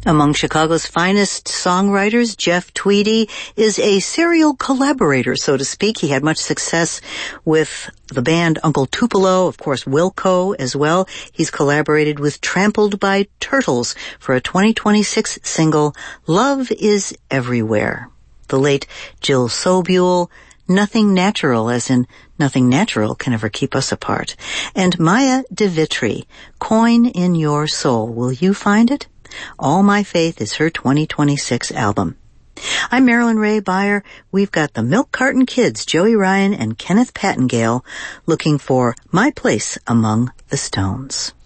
Among Chicago's finest songwriters, Jeff Tweedy is a serial collaborator, so to speak. He had much success with the band Uncle Tupelo, of course Wilco as well. He's collaborated with Trampled by Turtles for a 2026 single, Love is Everywhere. The late Jill Sobule, Nothing Natural, as in nothing natural can ever keep us apart. And Maya DeVitri, Coin in Your Soul. Will you find it? All My Faith is her 2026 album. I'm Marilyn Ray Beyer. We've got the Milk Carton Kids, Joey Ryan and Kenneth Pattengale, looking for My Place Among the Stones.